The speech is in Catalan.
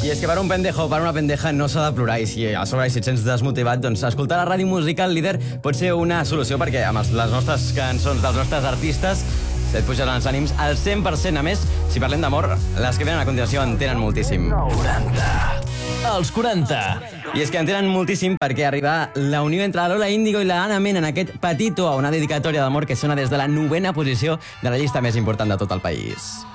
I és que per un pendejo o per una pendeja no s'ha de plorar, i si a sobre si et sents desmotivat, doncs escoltar la ràdio musical líder pot ser una solució, perquè amb les nostres cançons dels nostres artistes et pujaran els ànims al 100%. A més, si parlem d'amor, les que venen a continuació en tenen moltíssim. 40. Els 40. I és que en tenen moltíssim perquè arriba la unió entre la Lola Índigo i la Ana Mena en aquest Petito, a una dedicatòria d'amor que sona des de la 9ª posició de la llista més important de tot el país.